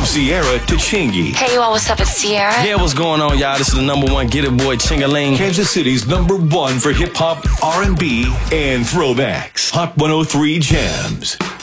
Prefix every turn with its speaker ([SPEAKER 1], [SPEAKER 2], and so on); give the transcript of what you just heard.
[SPEAKER 1] From Sierra to Chingy.
[SPEAKER 2] Hey, you all, what's up? It's Sierra.
[SPEAKER 3] Yeah, what's going on, y'all? This is the #1 Get It Boy, Chingaling.
[SPEAKER 1] Kansas City's #1 for hip hop, R&B, and throwbacks. Hot 103 Jams.